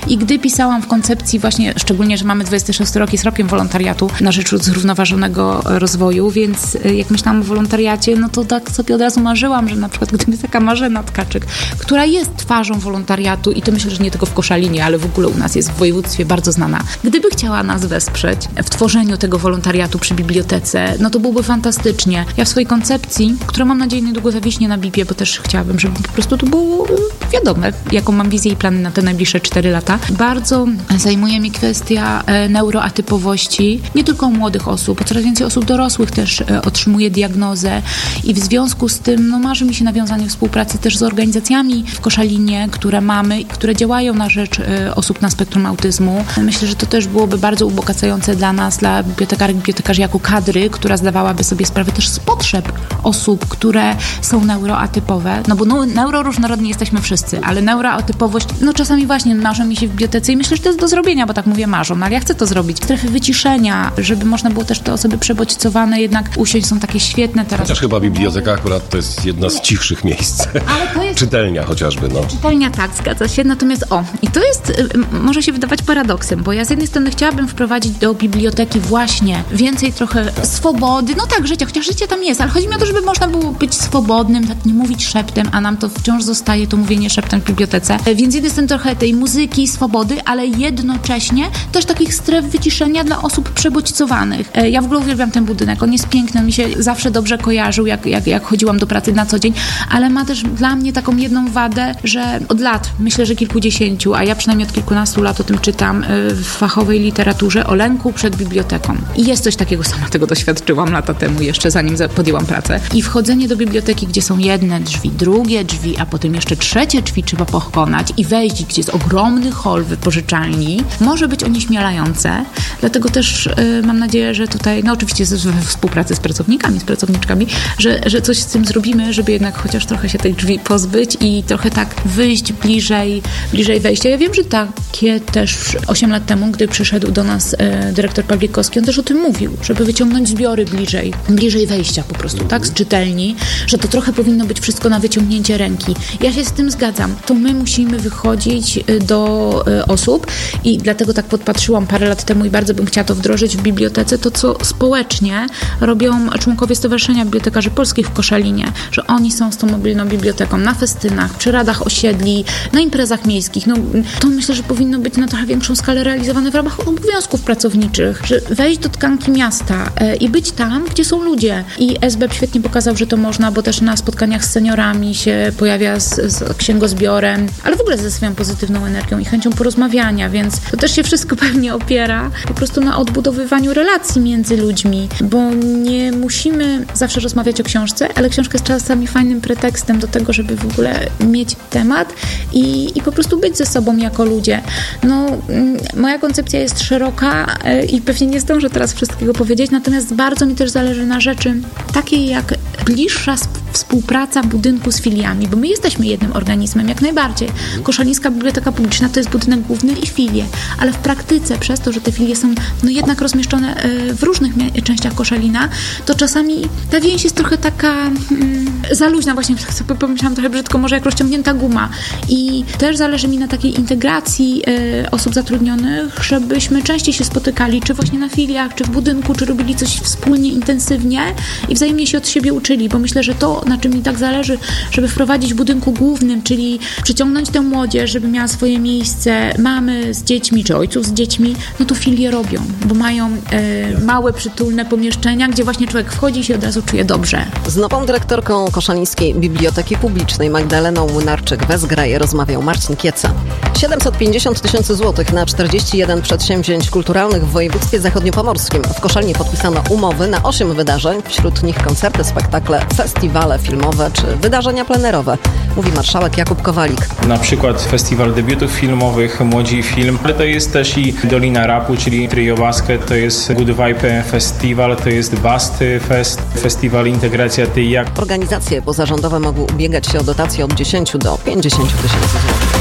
I gdy pisałam w koncepcji właśnie, szczególnie, że mamy 26 rok, jest rokiem wolontariatu na rzecz zrównoważonego rozwoju, więc jak myślałam o wolontariacie, no to tak sobie od razu marzyłam, że na przykład gdyby taka Marzena Tkaczyk, która jest twarzą wolontariatu i to myślę, że nie tylko w Koszalinie, ale w ogóle u nas jest w województwie bardzo znana. Gdyby chciała nas wesprzeć w tworzeniu tego wolontariatu przy bibliotece, no to byłby fantastycznie. Ja w swojej koncepcji, która mam nadzieję niedługo zawiśnie na BIP-ie, bo też chciałabym, żeby po prostu to było wiadome, jaką mam wizję i plany na te najbliższe 4 lata. Bardzo zajmuje mnie kwestia neuroatypowości, nie tylko u młodych osób, bo coraz więcej osób dorosłych też otrzymuje diagnozę i w związku z tym no, marzy mi się nawiązanie współpracy też z organizacjami w Koszalinie, które mamy, które działają na rzecz osób na spektrum autyzmu. Myślę, że to też byłoby bardzo ubogacające dla nas, dla bibliotekarek, bibliotekarzy jako kadry, która zdawałaby sobie sprawę też z potrzeb osób, które są neuroatypowe, no bo neuroróżnorodni jesteśmy wszyscy, ale neuroatypowość, no czasami właśnie marzą mi się w bibliotece i myślę, że to jest do zrobienia, bo tak mówię marzą, no ale ja chcę to zrobić. Strefy wyciszenia, żeby można było też te osoby przebodźcowane jednak usiąść, są takie świetne teraz. Chociaż chyba biblioteka akurat to jest jedna z cichszych miejsc. Ale to jest... Czytelnia chociażby, no. Czytelnia, tak, zgadza się, natomiast i to jest, może się wydawać paradoksem, bo ja z jednej strony chciałabym wprowadzić do biblioteki właśnie więcej trochę swobody, no tak, życia, chociaż życie tam jest, ale chodzi mi o to, żeby można było być swobodnym, tak nie mówić szeptem, a nam to wciąż zostaje to mówienie szeptem w bibliotece. Więc z jednej strony trochę tej muzyki, swobody, ale jednocześnie też takich stref wyciszenia dla osób przebodźcowanych. Ja w ogóle uwielbiam ten budynek, on jest piękny, on mi się zawsze dobrze kojarzył, jak chodziłam do pracy na co dzień, ale ma też dla mnie taką jedną wadę, że od lat, myślę, że kilkudziesięciu, a ja przynajmniej od kilkunastu lat o tym czytam w fachowej literaturze, o lęku przed biblioteką. I jest coś takiego, sama tego doświadczyłam lata temu, jeszcze zanim podjęłam pracę. I wchodzenie do biblioteki, gdzie są jedne drzwi, drugie drzwi, a potem jeszcze trzecie drzwi trzeba pokonać i wejść, gdzie jest ogromny hol wypożyczalni, może być onieśmielające. Dlatego też mam nadzieję, że tutaj, no oczywiście we współpracy z pracownikami, z pracowniczkami, że coś z tym zrobimy, żeby jednak chociaż trochę się tych drzwi pozbyć i trochę tak wyjść bliżej wejścia. Ja wiem, że takie też 8 lat temu, gdy przyszedł do nas dyrektor Pawlikowski, on też o tym mówił, żeby wyciągnąć zbiory bliżej wejścia po prostu, tak, z czytelni, że to trochę powinno być wszystko na wyciągnięcie ręki. Ja się z tym zgadzam. To my musimy wychodzić do osób i dlatego tak podpatrzyłam parę lat temu i bardzo bym chciała to wdrożyć w bibliotece, to co społecznie robią członkowie Stowarzyszenia Bibliotekarzy Polskich w Koszalinie, że oni są z tą mobilną biblioteką na festynach, przy radach osiedli, na imprezach miejskich. No, to myślę, że powinno być na trochę większą skalę realizowane w ramach obowiązków pracowniczych, że wejść do tkanki miasta i być tam, gdzie są ludzie. I SBEP świetnie pokazał, że to można, bo też na spotkaniach z seniorami się pojawia z księgozbiorem, ale w ogóle ze swoją pozytywną energią i chęcią porozmawiania, więc to też się wszystko pewnie opiera po prostu na odbudowywaniu relacji między ludźmi, bo nie musimy zawsze rozmawiać o książce, ale książka jest czasami fajnym pretekstem do tego, żeby w ogóle mieć temat i po prostu być ze sobą jako ludzie. No, moja koncepcja jest szeroka i pewnie nie zdążę teraz wszystkiego powiedzieć, natomiast bardzo mi też zależy na rzeczy takiej jak bliższa współpraca budynku z filiami, bo my jesteśmy jednym organizmem, jak najbardziej. Koszalińska Biblioteka Publiczna to jest budynek główny i filie, ale w praktyce przez to, że te filie są no jednak rozmieszczone w różnych częściach Koszalina, to czasami ta więź jest trochę taka za luźna, właśnie sobie pomyślałam trochę brzydko, może jak rozciągnięta guma. I też zależy mi na takiej integracji osób zatrudnionych, żebyśmy częściej się spotykali, czy właśnie na filiach, czy w budynku, czy robili coś wspólnie, intensywnie i wzajemnie się od siebie uczyli, bo myślę, że to, na czym mi tak zależy, żeby wprowadzić w budynku głównym, czyli przyciągnąć tę młodzież, żeby miała swoje miejsce, mamy z dziećmi, czy ojców z dziećmi, no to filie robią, bo mają małe, przytulne pomieszczenia, gdzie właśnie człowiek wchodzi i się od razu czuje dobrze. Z nową dyrektorką Koszalińskiej Biblioteki Publicznej Magdaleną Młynarczyk-Wezgraj rozmawiał Marcin Kieca. 750 000 złotych na 41 przedsięwzięć kulturalnych w województwie zachodniopomorskim. W Koszalinie podpisano umowy na 8 wydarzeń, wśród nich koncerty, spektakle, festiwale filmowe czy wydarzenia plenerowe, mówi marszałek Jakub Kowalik. Na przykład festiwal debiutów filmowych, Młodzi Film, ale to jest też i Dolina Rapu, czyli Trio Basket, to jest Good Vibe Festival, to jest Basty Fest, Festiwal Integracja Tyjak. Organizacje pozarządowe mogły ubiegać się o dotacje od 10 do 50 000 złotych.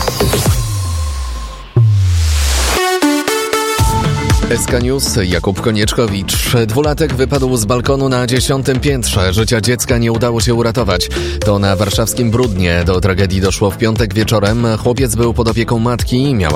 SK News, Jakub Konieczkowicz. 2-latek wypadł z balkonu na 10. piętrze. Życia dziecka nie udało się uratować. To na warszawskim Brudnie. Do tragedii doszło w piątek wieczorem. Chłopiec był pod opieką matki i miał